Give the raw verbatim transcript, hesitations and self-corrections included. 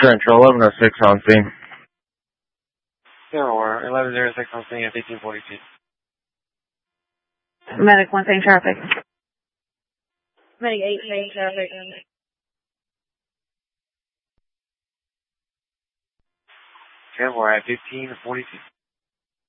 Central, eleven oh six on scene. Zero or eleven oh six on scene at eighteen forty-two. Medic one same traffic. Medic eight same traffic. Okay, we're at fifteen forty-two.